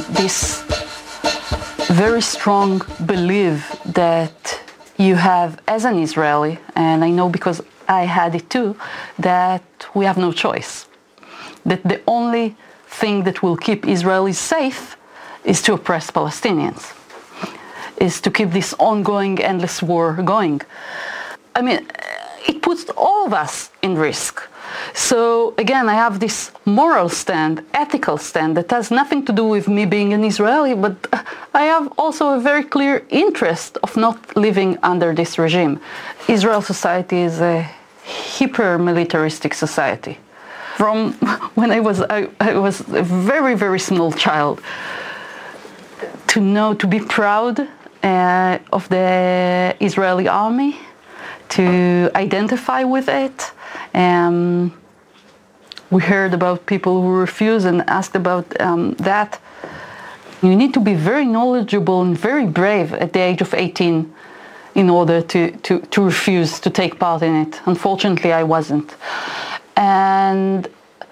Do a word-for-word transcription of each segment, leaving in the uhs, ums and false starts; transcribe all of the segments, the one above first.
this very strong belief that you have as an Israeli, and I know because I had it too, that we have no choice. That the only thing that will keep Israelis safe is to oppress Palestinians, is to keep this ongoing, endless war going. I mean, it puts all of us in risk. So again, I have this moral stand, ethical stand that has nothing to do with me being an Israeli, but I have also a very clear interest of not living under this regime. Israel society is a hyper-militaristic society. From when I was I, I was a very, very small child, to know, to be proud uh, of the Israeli army, to identify with it. Um, we heard about people who refuse and asked about um, that. You need to be very knowledgeable and very brave at the age of eighteen in order to, to, to refuse to take part in it. Unfortunately, I wasn't. And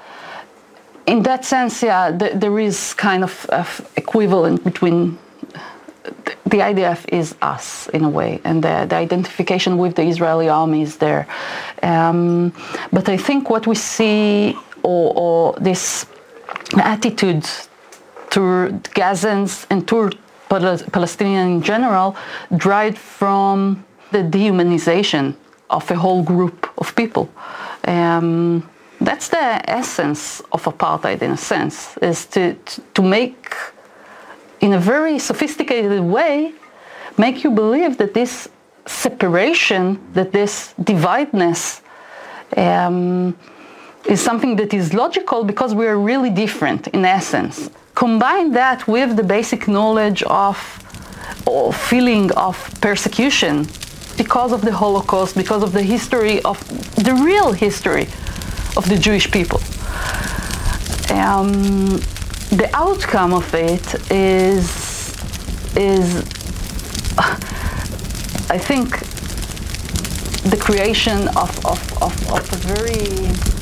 in that sense, yeah, th- there is kind of, of equivalent between the I D F is us in a way, and the, the identification with the Israeli army is there. Um, but I think what we see, or, or this attitude toward Gazans and toward Palestinians in general, derived from the dehumanization of a whole group of people. Um, that's the essence of apartheid, in a sense, is to to make, in a very sophisticated way, make you believe that this separation, that this divideness um, is something that is logical because we are really different in essence. Combine that with the basic knowledge of, or feeling of persecution because of the Holocaust, because of the history of, the real history of the Jewish people. Um, the outcome of it is, is I think, the creation of, of, of, of a very